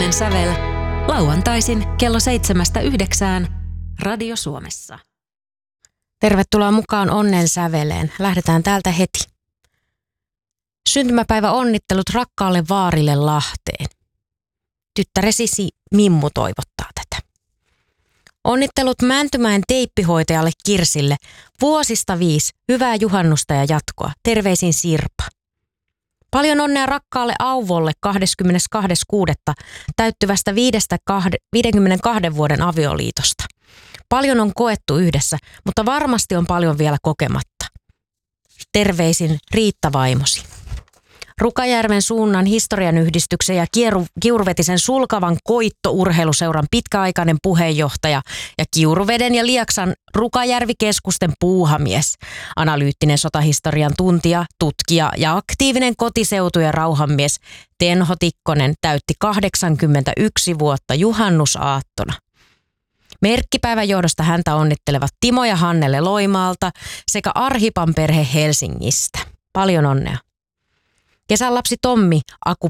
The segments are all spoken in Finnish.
Onnensävel. Lauantaisin kello 7-9 Radio Suomessa. Tervetuloa mukaan Onnensäveleen. Lähdetään täältä heti. Syntymäpäivä onnittelut rakkaalle vaarille Lahteen. Tyttäresi Mimmu toivottaa tätä. Onnittelut Mäntymäen teippihoitajalle Kirsille. Vuosista 5. Hyvää juhannusta ja jatkoa. Terveisin Sirpa. Paljon onnea rakkaalle Auvolle 22.6. täyttyvästä 52 vuoden avioliitosta. Paljon on koettu yhdessä, mutta varmasti on paljon vielä kokematta. Terveisin Riitta vaimosi. Rukajärven suunnan historian yhdistyksen ja Kiuruvetisen Sulkavan koittourheiluseuran pitkäaikainen puheenjohtaja ja Kiuruveden ja Lieksan Rukajärvi-keskusten puuhamies, analyyttinen sotahistorian tuntija, tutkija ja aktiivinen kotiseutu- ja rauhanmies Tenho Tikkonen täytti 81 vuotta juhannusaattona. Merkkipäivän johdosta häntä onnittelevat Timo ja Hannele Loimaalta sekä Arhipan perhe Helsingistä. Paljon onnea. Kesän lapsi Tommi, Aku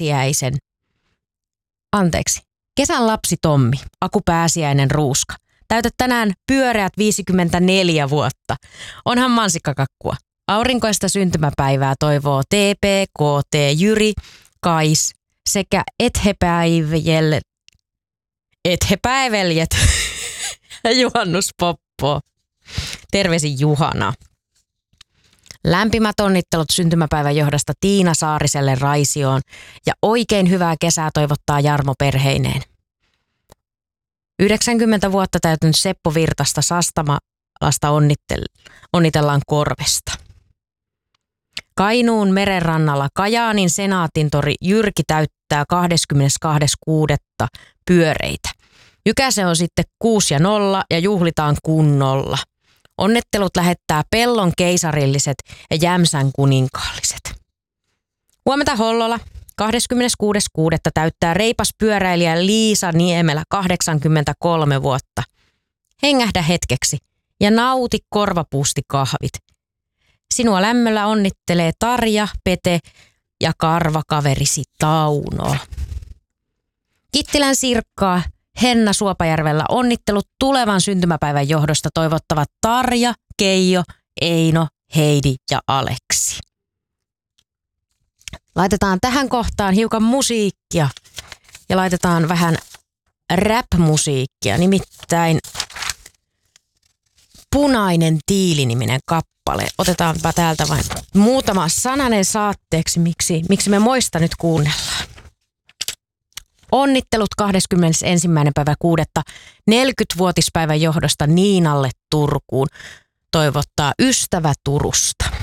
Pääsiäinen Ruuska. Täytät tänään pyöreät 54 vuotta. Onhan mansikkakakkua. Aurinkoista syntymäpäivää toivoo TP, KT, Jyri, Kais sekä Ethepäiveljet ja Juhannus Poppo. Terveisin Juhana. Lämpimät onnittelut syntymäpäivän johdosta Tiina Saariselle Raisioon ja oikein hyvää kesää toivottaa Jarmo perheineen. 90 vuotta täytynyt Seppo Virtasta Sastamalasta onnitellaan Korvesta. Kainuun merenrannalla Kajaanin Senaatintori Jyrki täyttää 22.6. pyöreitä. Jykäse on sitten 6 ja 0 ja juhlitaan kunnolla. Onnittelut lähettää Pellon keisarilliset ja Jämsän kuninkaalliset. Huomenta Hollola 26.6. täyttää reipas pyöräilijä Liisa Niemelä 83 vuotta. Hengähdä hetkeksi ja nauti korvapuustikahvit. Sinua lämmöllä onnittelee Tarja, Pete ja karvakaverisi Tauno. Kittilän Sirkkaa Henna Suopajärvellä onnittelut tulevan syntymäpäivän johdosta toivottavat Tarja, Keijo, Eino, Heidi ja Aleksi. Laitetaan tähän kohtaan hiukan musiikkia ja laitetaan vähän rap-musiikkia, nimittäin Punainen tiili-niminen kappale. Otetaanpa täältä vain muutama sananen saatteeksi, miksi me moista nyt kuunnellaan. Onnittelut 21.6. 40-vuotispäivän johdosta Niinalle Turkuun. Toivottaa ystävä Turusta.